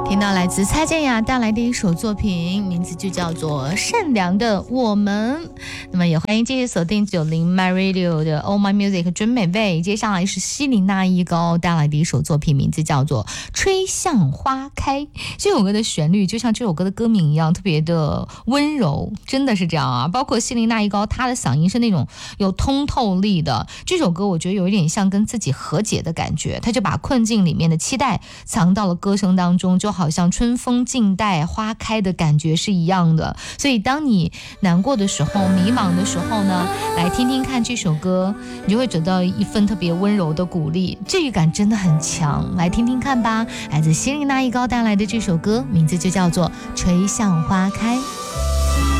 听到来自蔡健雅带来的一首作品，名字就叫做《善良的我们》。那么也欢迎继续锁定90 My Radio 的 All My Music 真美味。接下来是希林娜一高带来的一首作品，名字叫做《吹向花开》。这首歌的旋律就像这首歌的歌名一样，特别的温柔，真的是这样啊。包括希林娜一高，她的嗓音是那种有通透力的。这首歌我觉得有一点像跟自己和解的感觉，他就把困境里面的期待藏到了歌声当中，就好像春风静待花开的感觉是一样的。所以当你难过的时候，迷茫的时候呢，来听听看这首歌，你就会得到一份特别温柔的鼓励，治愈感真的很强。来听听看吧，来自希林娜一高带来的这首歌，名字就叫做《吹向花开》。